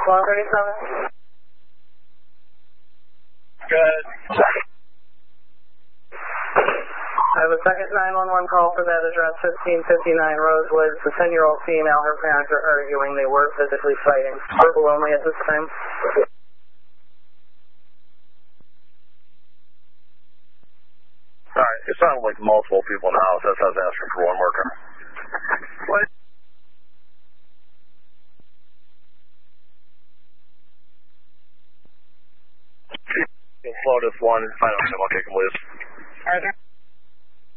137. Good. I have a second 911 call for that address, 1559 Rosewoods. The 10-year-old female, her parents are arguing. They were physically fighting. Verbal only at this time. Alright, it sounded like multiple people in the house. That's why I was asking for one more car. What? Slow this one and find out if I'll kick him loose. Arthur?